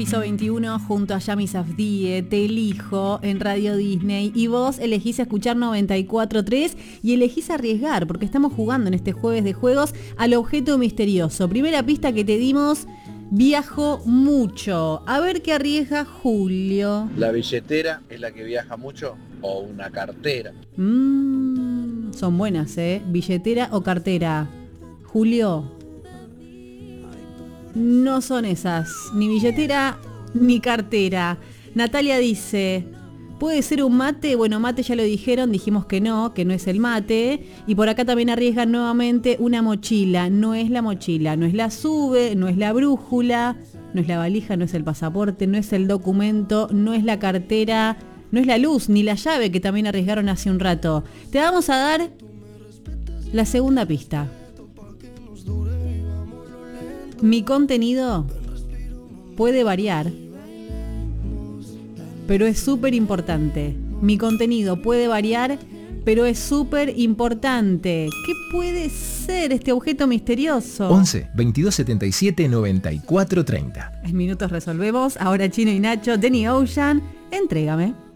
Piso 21 junto a Yami Safdie, Te elijo en Radio Disney y vos elegís escuchar 94.3 y elegís arriesgar porque estamos jugando en este jueves de juegos al objeto misterioso. Primera pista que te dimos, viajo mucho. A ver qué arriesga Julio. ¿La billetera es la que viaja mucho o una cartera? Son buenas, billetera o cartera. Julio. No son esas, ni billetera ni cartera. Natalia dice, ¿puede ser un mate? Bueno, mate ya lo dijeron, dijimos que no es el mate. Y por acá también arriesgan nuevamente una mochila. No es la mochila, no es la sube, no es la brújula, no es la valija, no es el pasaporte, no es el documento, no es la cartera, no es la luz, ni la llave que también arriesgaron hace un rato. Te vamos a dar la segunda pista. Mi contenido puede variar, pero es súper importante. Mi contenido puede variar, pero es súper importante. ¿Qué puede ser este objeto misterioso? 11 22 77 94 30. En minutos resolvemos. Ahora Chino y Nacho, Danny Ocean, entrégame.